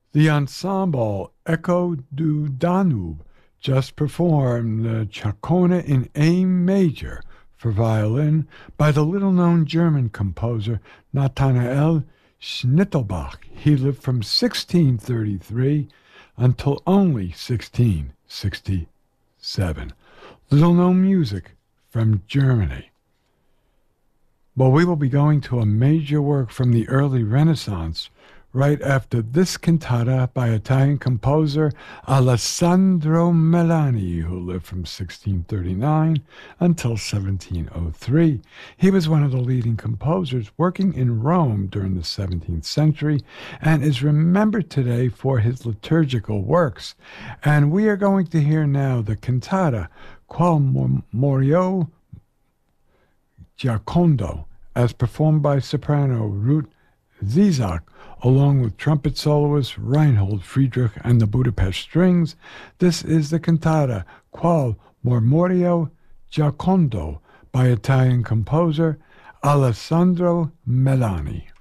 The ensemble Echo du Danube just performed the Chaconne in A major for violin by the little-known German composer Nathanael Schnittelbach. He lived from 1633 until only 1667. Little-known music from Germany. Well, we will be going to a major work from the early Renaissance right after this cantata by Italian composer Alessandro Melani, who lived from 1639 until 1703. He was one of the leading composers working in Rome during the 17th century and is remembered today for his liturgical works. And we are going to hear now the cantata Qual Morio Giacondo, as performed by soprano Ruth Zizak, along with trumpet soloist Reinhold Friedrich and the Budapest Strings. This is the cantata Qual Mormorio Giacondo by Italian composer Alessandro Melani.